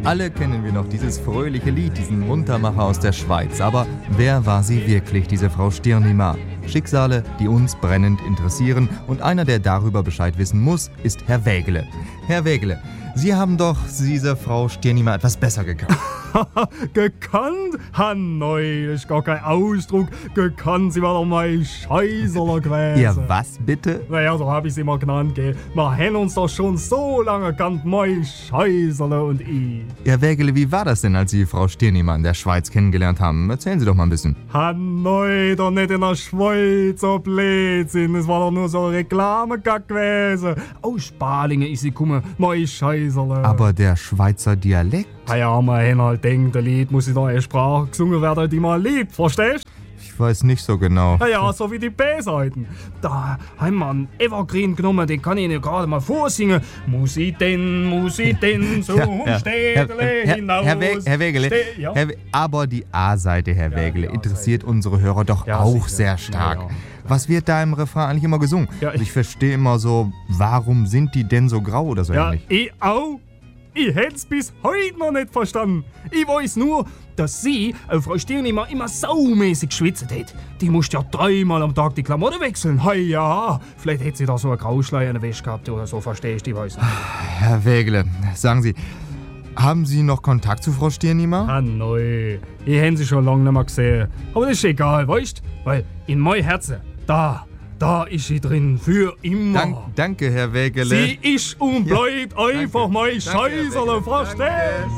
Alle kennen wir noch dieses fröhliche Lied, diesen Muntermacher aus der Schweiz. Aber wer war sie wirklich, diese Frau Stirnima? Schicksale, die uns brennend interessieren. Und einer, der darüber Bescheid wissen muss, ist Herr Wägele. Herr Wägele, Sie haben doch diese Frau Stirnima etwas besser gekannt. Gekannt? Hanoi, das ist gar kein Ausdruck. Gekannt, sie war doch mein Scheißerler gewesen. Ja, was bitte? Naja, so hab ich sie immer genannt, gell. Wir haben uns doch schon so lange gekannt, mein Scheißerle und ich. Herr Wägele, wie war das denn, als Sie Frau Stirnima in der Schweiz kennengelernt haben? Erzählen Sie doch mal ein bisschen. Hanoi, doch nicht in der Schweiz, so Blödsinn. Es war doch nur so ein Reklamegag gewesen. Aus Spalinge ist sie gekommen, mein Scheißerle. Aber der Schweizer Dialekt? Ja, man hat halt denkt, ein Lied muss in einer Sprache gesungen werden, die man liebt, verstehst du? Ich weiß nicht so genau. Ja, so wie die B-Seiten. Da haben wir einen Evergreen genommen, den kann ich Ihnen gerade mal vorsingen. Muss ich denn zum Städtle hinaus? Herr Wägele, ja. Aber die A-Seite, Herr Wägele, interessiert unsere Hörer doch auch sicher. sehr stark. Ja. Was wird da im Refrain eigentlich immer gesungen? Ja, ich verstehe immer so, warum sind die denn so grau oder so ähnlich? Ich auch. Ich hätt's bis heute noch nicht verstanden. Ich weiß nur, dass sie, Frau Stirnima, immer saumäßig geschwitzt hat. Die musste ja 3-mal am Tag die Klamotten wechseln. Ja, vielleicht hätte sie da so eine Grauschleier in der Wäsche gehabt oder so, verstehst du, ich weiß nicht. Herr Wägele, sagen Sie, haben Sie noch Kontakt zu Frau Stirnima? Hanoi, ich hätte sie schon lange nicht mehr gesehen. Aber das ist egal, weißt du? Weil in mein Herzen, da ist sie drin, für immer. Danke, Herr Wägele. Sie ist und bleibt einfach mein Scheißerle, verstehst?